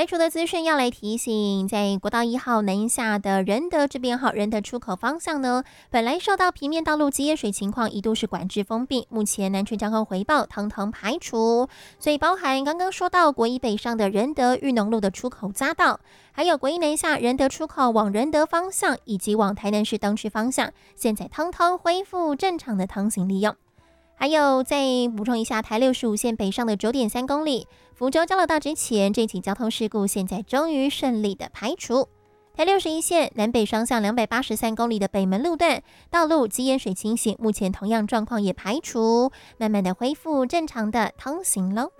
排除的资讯要来提醒，在国道1号南下的仁德这边仁德出口方向呢，本来受到平面道路积淹水情况，一度是管制封闭，目前南区交通回报堂堂排除，所以包含刚刚说到国一北上的仁德裕农路的出口匝道，还有国一南下仁德出口往仁德方向，以及往台南市东区方向，现在通通恢复正常的通行利用。还有再补充一下，台65线北上的9.3公里，福州交流道之前这起交通事故现在终于顺利的排除。台61线南北双向283公里的北门路段道路积淹水清醒，目前同样状况也排除，慢慢的恢复正常的通行喽。